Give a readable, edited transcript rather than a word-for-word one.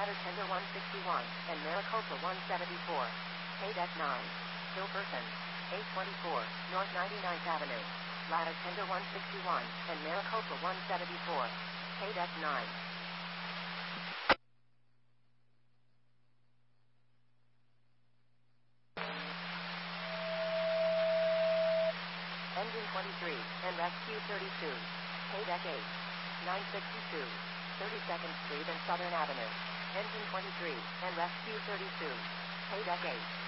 Ladder Tender 161, and Maricopa 174. Haydeck 9. Hilperson. 824, North 99th Avenue. Ladder Tender 161, and Maricopa 174. Haydeck 9. Engine 23, and Rescue 32. Haydeck 8. 962, 32nd Street and Southern Avenue. Engine 23, and Rescue 32. Haydeck 8.